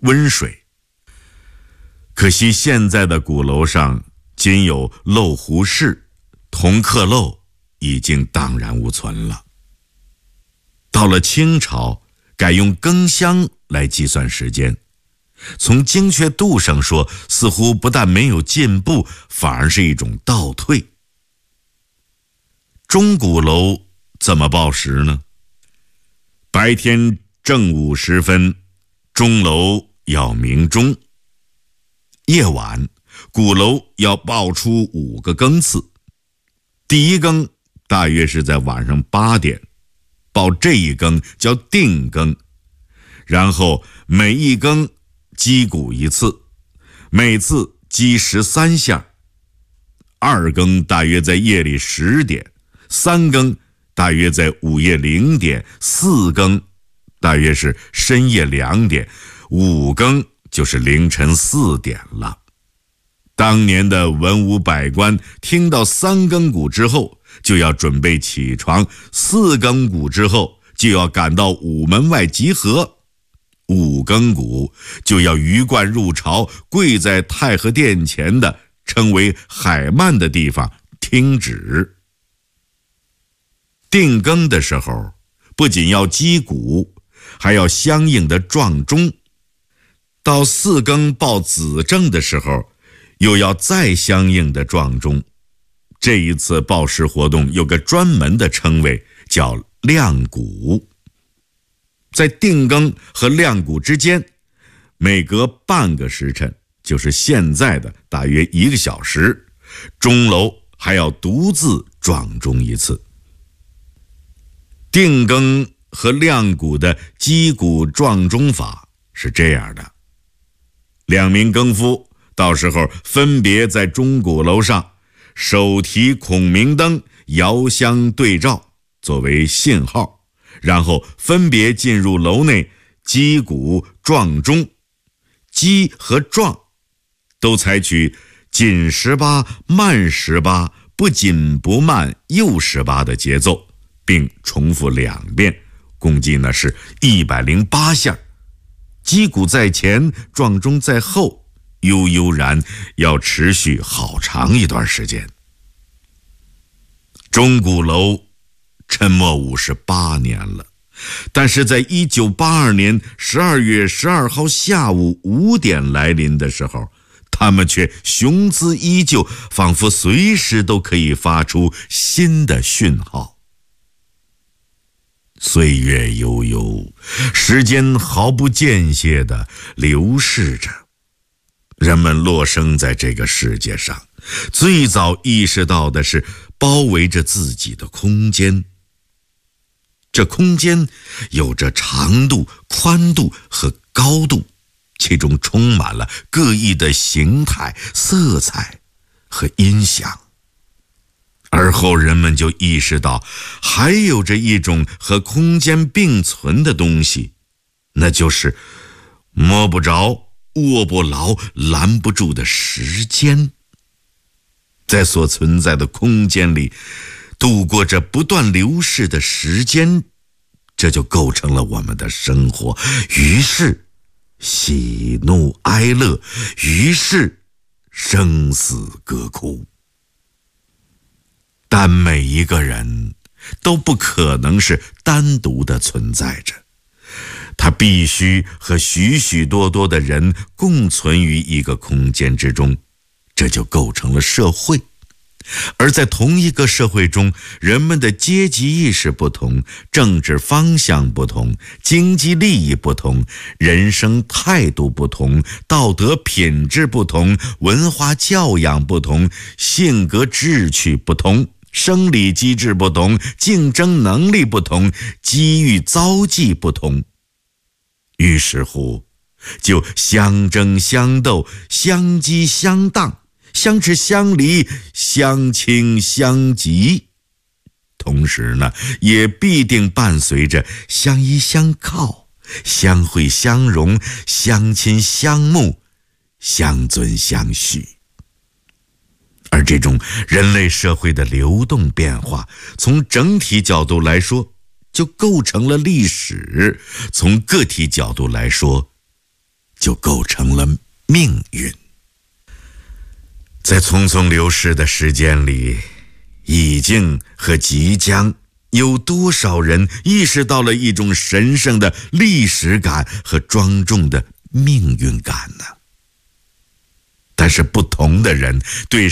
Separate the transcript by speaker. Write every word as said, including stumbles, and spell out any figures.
Speaker 1: 温水。可惜现在的鼓楼上仅有漏壶式，铜刻漏已经荡然无存了。到了清朝，改用更香来计算时间，从精确度上说，似乎不但没有进步，反而是一种倒退。钟鼓楼怎么报时呢？白天正午时分，钟楼要鸣钟；夜晚，鼓楼要报出五个更次。第一更大约是在晚上八点，报这一更叫定更，然后每一更击鼓一次，每次击十三下。二更大约在夜里十点，三更大约在午夜零点，四更大约是深夜两点，五更就是凌晨四点了。当年的文武百官听到三更鼓之后，就要准备起床，四更鼓之后就要赶到午门外集合，五更鼓就要鱼贯入朝，跪在太和殿前的称为海幔的地方听旨。定更的时候，不仅要击鼓，还要相应的撞钟。到四更报子正的时候，又要再相应的撞钟。这一次报时活动有个专门的称谓，叫亮鼓。在定更和亮鼓之间，每隔半个时辰，就是现在的大约一个小时，钟楼还要独自撞钟一次。定更和亮鼓的击鼓撞钟法是这样的：两名更夫到时候分别在钟鼓楼上手提孔明灯，遥相对照作为信号，然后分别进入楼内击鼓撞钟。击和撞都采取紧十八慢十八，不紧不慢又十八的节奏，并重复两遍，共计呢是一百零八下。击鼓在前，撞钟在后，悠悠然要持续好长一段时间。钟鼓楼沉默五十八年了，但是在一九八二年十二月十二号下午五点来临的时候，他们却雄姿依旧，仿佛随时都可以发出新的讯号。岁月悠悠，时间毫不间歇地流逝着。人们落生在这个世界上，最早意识到的是包围着自己的空间。这空间有着长度、宽度和高度，其中充满了各异的形态、色彩和音响。而后人们就意识到，还有着一种和空间并存的东西，那就是摸不着、握不牢、拦不住的时间。在所存在的空间里度过着不断流逝的时间，这就构成了我们的生活。于是喜怒哀乐，于是生死歌哭。但每一个人都不可能是单独的存在着，他必须和许许多多的人共存于一个空间之中，这就构成了社会。而在同一个社会中，人们的阶级意识不同，政治方向不同，经济利益不同，人生态度不同，道德品质不同，文化教养不同，性格志趣不同，生理机制不同，竞争能力不同，机遇遭际不同。于是乎，就相争相斗，相激相当，相持相离，相亲相急。同时呢，也必定伴随着相依相靠，相会相融，相亲相慕，相尊相许。而这种人类社会的流动变化，从整体角度来说，就构成了历史；从个体角度来说， 就构成了命运。在匆匆流逝的时间里，已经和即将，有多少人意识到了一种神圣的历史感和庄重的命运感呢？但是不同的人对